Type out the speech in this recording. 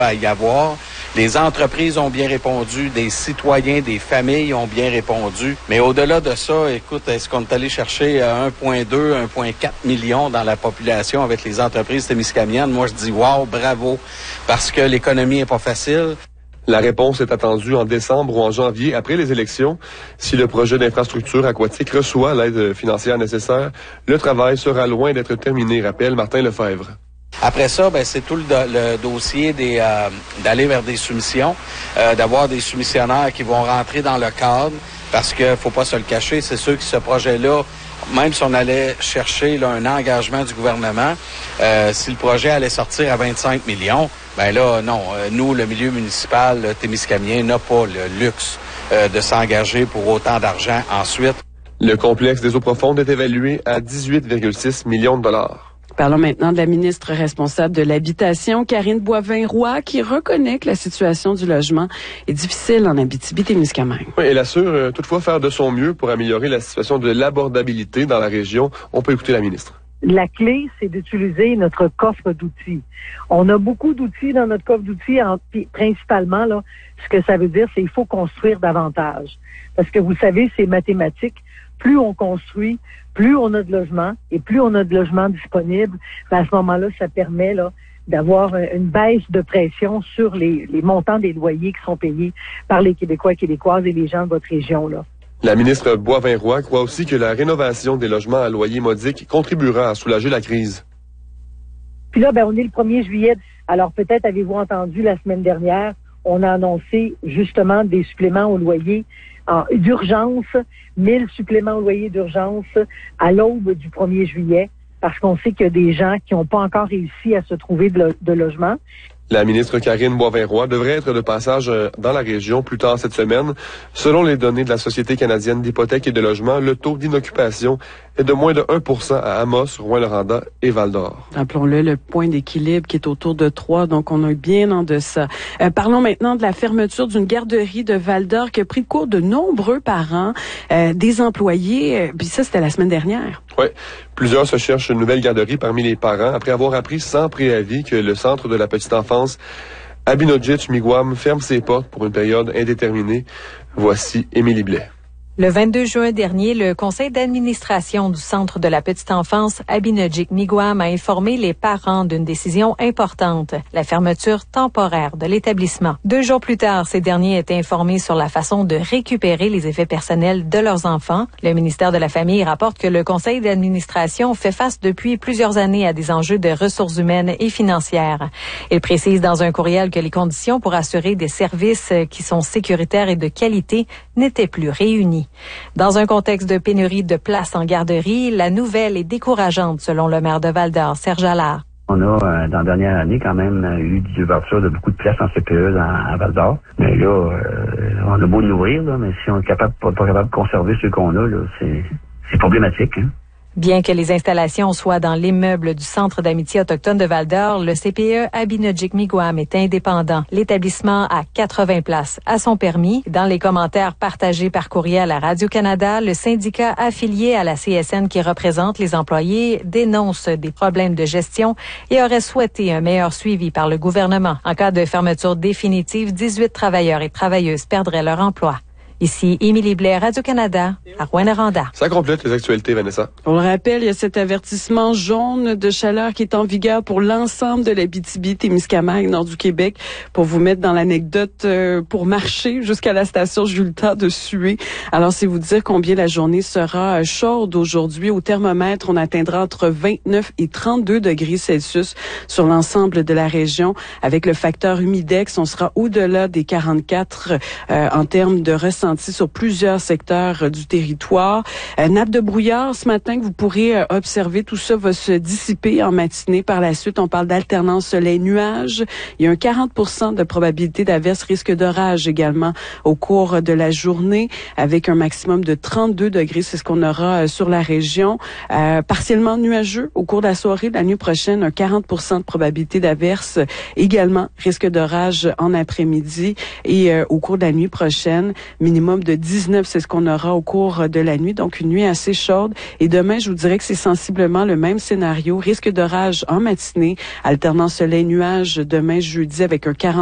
à y avoir. Les entreprises ont bien répondu, des citoyens, des familles ont bien répondu. Mais au-delà de ça, écoute, est-ce qu'on est allé chercher 1,2, 1,4 millions dans la population avec les entreprises témiscaminennes? Moi, je dis wow, bravo, parce que l'économie est pas facile. La réponse est attendue en décembre ou en janvier, après les élections. Si le projet d'infrastructure aquatique reçoit l'aide financière nécessaire, le travail sera loin d'être terminé, rappelle Martin Lefebvre. Après ça, c'est tout le dossier d'aller vers des soumissions, d'avoir des soumissionnaires qui vont rentrer dans le cadre, parce que faut pas se le cacher, c'est sûr que ce projet-là, même si on allait chercher un engagement du gouvernement, si le projet allait sortir à 25 millions, nous, le milieu municipal témiscamien, n'a pas le luxe de s'engager pour autant d'argent ensuite. Le complexe des eaux profondes est évalué à 18,6 millions de dollars. Parlons maintenant de la ministre responsable de l'Habitation, Karine Boivin-Roy, qui reconnaît que la situation du logement est difficile en Abitibi-Témiscamingue. Oui, elle assure toutefois faire de son mieux pour améliorer la situation de l'abordabilité dans la région. On peut écouter la ministre. La clé, c'est d'utiliser notre coffre d'outils. On a beaucoup d'outils dans notre coffre d'outils, principalement, là, ce que ça veut dire, c'est qu'il faut construire davantage. Parce que vous savez, c'est mathématique. Plus on construit, plus on a de logements, et plus on a de logements disponibles, à ce moment-là, ça permet d'avoir une baisse de pression sur les montants des loyers qui sont payés par les Québécois et Québécoises et les gens de votre région, là. La ministre Boivin-Roy croit aussi que la rénovation des logements à loyer modique contribuera à soulager la crise. Puis là, on est le 1er juillet. Alors peut-être avez-vous entendu la semaine dernière, on a annoncé justement des suppléments au loyer d'urgence, 1000 suppléments au loyer d'urgence à l'aube du 1er juillet, parce qu'on sait qu'il y a des gens qui n'ont pas encore réussi à se trouver de logement. La ministre Karine Boivin-Roy devrait être de passage dans la région plus tard cette semaine. Selon les données de la Société canadienne d'hypothèques et de logement, le taux d'inoccupation est de moins de 1% à Amos, Rouyn-Noranda et Val-d'Or. Rappelons-le, le point d'équilibre qui est autour de 3, donc on est bien en deçà. Parlons maintenant de la fermeture d'une garderie de Val-d'Or qui a pris le cours de nombreux parents, des employés, puis ça c'était la semaine dernière. Oui, plusieurs se cherchent une nouvelle garderie parmi les parents après avoir appris sans préavis que le centre de la petite enfance Abinojitch-Miigwam ferme ses portes pour une période indéterminée. Voici Émilie Blais. Le 22 juin dernier, le conseil d'administration du Centre de la petite enfance Abinojitch-Miigwam a informé les parents d'une décision importante, la fermeture temporaire de l'établissement. 2 jours plus tard, ces derniers étaient informés sur la façon de récupérer les effets personnels de leurs enfants. Le ministère de la Famille rapporte que le conseil d'administration fait face depuis plusieurs années à des enjeux de ressources humaines et financières. Il précise dans un courriel que les conditions pour assurer des services qui sont sécuritaires et de qualité n'étaient plus réunies. Dans un contexte de pénurie de places en garderie, la nouvelle est décourageante selon le maire de Val-d'Or, Serge Allard. On a, dans la dernière année, quand même, eu des ouvertures de beaucoup de places en CPE à Val-d'Or. Mais là, on a beau l'ouvrir, mais si on est pas capable de conserver ceux qu'on a, là, c'est problématique, hein. Bien que les installations soient dans l'immeuble du Centre d'amitié autochtone de Val-d'Or, le CPE Abinojitch-Miigwam est indépendant. L'établissement a 80 places à son permis. Dans les commentaires partagés par courriel à Radio-Canada, le syndicat affilié à la CSN qui représente les employés dénonce des problèmes de gestion et aurait souhaité un meilleur suivi par le gouvernement. En cas de fermeture définitive, 18 travailleurs et travailleuses perdraient leur emploi. Ici, Émilie Blais, Radio-Canada, à Rouyn-Noranda. Ça complète les actualités, Vanessa. On le rappelle, il y a cet avertissement jaune de chaleur qui est en vigueur pour l'ensemble de l'Abitibi-Témiscamingue, nord du Québec, pour vous mettre dans l'anecdote, pour marcher jusqu'à la station Jules-Temps de Sué. Alors, c'est vous dire combien la journée sera chaude aujourd'hui. Au thermomètre, on atteindra entre 29 et 32 degrés Celsius sur l'ensemble de la région. Avec le facteur humidex, on sera au-delà des 44 en termes de ressenti sur plusieurs secteurs du territoire. Nappe de brouillard ce matin que vous pourrez observer. Tout ça va se dissiper en matinée. Par la suite, on parle d'alternance soleil-nuage. Il y a un 40% de probabilité d'averse, risque d'orage également au cours de la journée avec un maximum de 32 degrés. C'est ce qu'on aura sur la région. Partiellement nuageux au cours de la soirée. La nuit prochaine, un 40% de probabilité d'averse. Également, risque d'orage en après-midi et au cours de la nuit prochaine, minimum minimum de 19, c'est ce qu'on aura au cours de la nuit. Donc, une nuit assez chaude. Et demain, je vous dirais que c'est sensiblement le même scénario. Risque d'orage en matinée, alternant soleil-nuage demain jeudi avec un 40